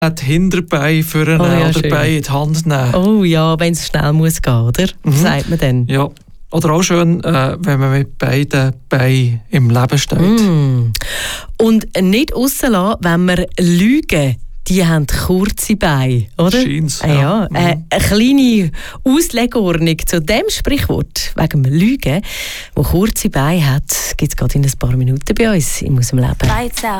die Hinterbeine führen oder schön. Beine in die Hand nehmen. Oh ja, wenn es schnell muss gehen, oder? Sagt man dann. Ja. Oder auch schön, wenn man mit beiden Beinen im Leben steht. Und nicht rauslassen, wenn wir lügen. Die haben kurze Beine, oder? Scheint's, ja. Eine kleine Auslegordnung zu dem Sprichwort wegen dem Lügen, das kurze Beine hat, gibt es gerade in ein paar Minuten bei uns im «Aus dem Leben».